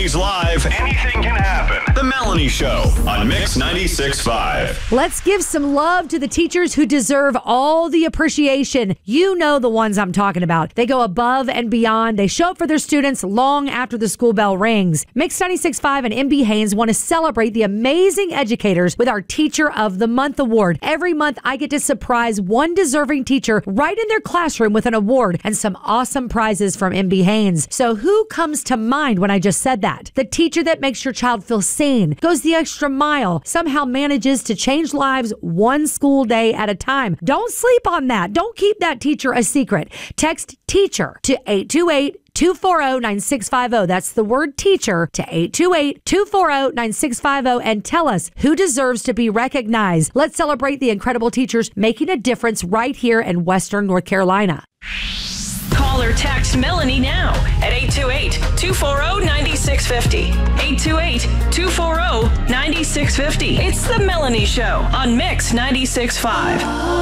Melanies Live, anything can happen. The Melanie Show on Mix 96.5. Let's give some love to the teachers who deserve all the appreciation. You know the ones I'm talking about. They go above and beyond. They show up for their students long after the school bell rings. Mix 96.5 and MB Haynes want to celebrate the amazing educators with our Teacher of the Month award. Every month, I get to surprise one deserving teacher right in their classroom with an award and some awesome prizes from MB Haynes. So who comes to mind when I just said that? The teacher that makes your child feel seen, goes the extra mile, somehow manages to change lives one school day at a time. Don't sleep on that. Don't keep that teacher a secret. Text teacher to 828-240-9650. That's the word teacher to 828-240-9650 and tell us who deserves to be recognized. Let's celebrate the incredible teachers making a difference right here in Western North Carolina. Call or text Melanie now at 828-240-9650. 828-240-9650. It's the Melanie Show on Mix 96.5.